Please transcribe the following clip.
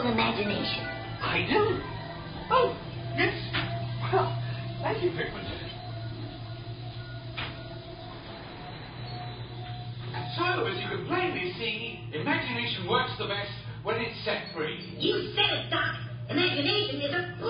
called imagination. I do. Oh, yes. Well, thank you, Pickman. So, as you can plainly see, imagination works the best when it's set free. You said it, Doc. Imagination is a